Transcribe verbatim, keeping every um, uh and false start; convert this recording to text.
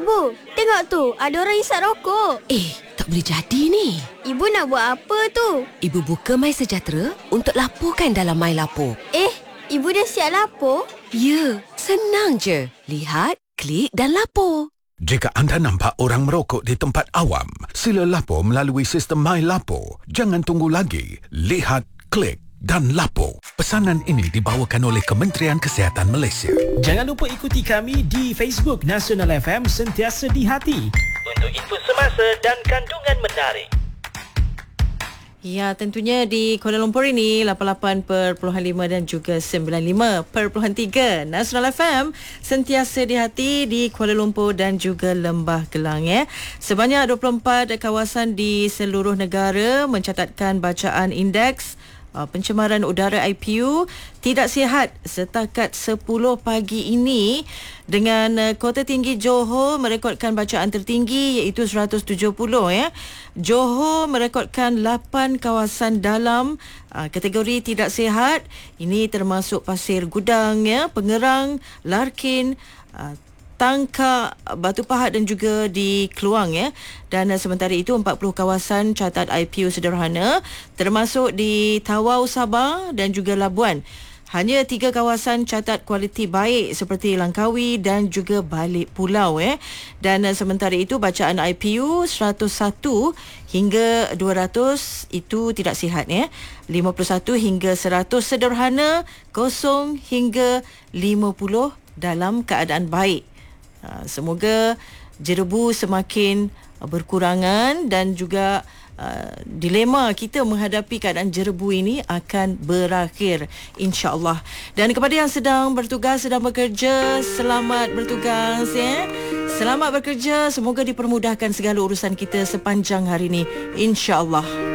Ibu, tengok tu, ada orang isap rokok. Eh, tak boleh jadi ni. Ibu nak buat apa tu? Ibu buka My Sejahtera untuk laporkan dalam My Lapor. Eh, ibu dah siap lapor? Ya, senang je. Lihat, klik dan lapor. Jika anda nampak orang merokok di tempat awam, sila lapor melalui sistem My Lapor. Jangan tunggu lagi. Lihat, klik dan lapor. Pesanan ini dibawakan oleh Kementerian Kesihatan Malaysia. Jangan lupa ikuti kami di Facebook Nasional F M Sentiasa di Hati untuk info semasa dan kandungan menarik. Ya, tentunya di Kuala Lumpur ini lapan puluh lapan perpuluhan lima dan juga sembilan puluh lima perpuluhan tiga Nasional F M Sentiasa di Hati di Kuala Lumpur dan juga Lembah Kelang ya. Sebanyak dua puluh empat kawasan di seluruh negara mencatatkan bacaan indeks Uh, pencemaran udara I P U tidak sihat setakat sepuluh pagi ini, dengan uh, Kota Tinggi Johor merekodkan bacaan tertinggi iaitu seratus tujuh puluh ya. Johor merekodkan lapan kawasan dalam uh, kategori tidak sihat. Ini termasuk Pasir Gudang ya, Pengerang, Larkin, uh, Tangkak, Batu Pahat dan juga di Kluang ya. Dan uh, sementara itu empat puluh kawasan catat I P U sederhana termasuk di Tawau, Sabah dan juga Labuan. Hanya tiga kawasan catat kualiti baik seperti Langkawi dan juga Balik Pulau ya. Dan uh, sementara itu bacaan I P U seratus satu hingga dua ratus itu tidak sihat ya. lima puluh satu hingga seratus sederhana, kosong hingga lima puluh dalam keadaan baik. Semoga jerebu semakin berkurangan dan juga uh, dilema kita menghadapi keadaan jerebu ini akan berakhir insya-Allah. Dan kepada yang sedang bertugas, sedang bekerja, selamat bertugas ya. Selamat bekerja, semoga dipermudahkan segala urusan kita sepanjang hari ini insya-Allah.